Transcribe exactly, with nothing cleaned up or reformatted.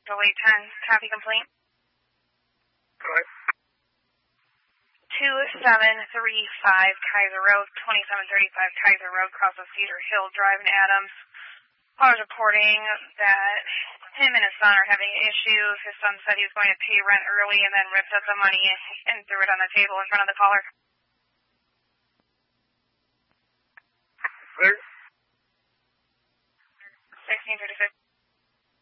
Delay ten, copy complete. Go ahead. two seven three five Kaiser Road, twenty-seven thirty-five Kaiser Road, across of Cedar Hill Drive in Adams. I was reporting that him and his son are having issues. His son said he was going to pay rent early and then ripped up the money and threw it on the table in front of the caller. Clear. sixteen thirty-six.